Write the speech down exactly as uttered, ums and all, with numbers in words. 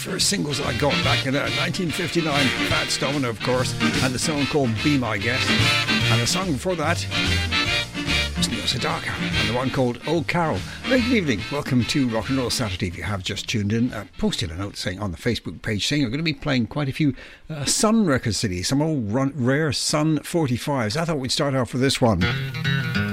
first singles I got back in uh, nineteen fifty-nine. Fats Domino, of course, and the song called Be My Guest. And the song before that was Neil Sedaka, and the one called Old Carol. Very good evening. Welcome to Rock and Roll Saturday. If you have just tuned in, uh, posted a note saying on the Facebook page saying you're going to be playing quite a few uh, Sun record cities, some old run, rare Sun forty-fives. I thought we'd start off with this one.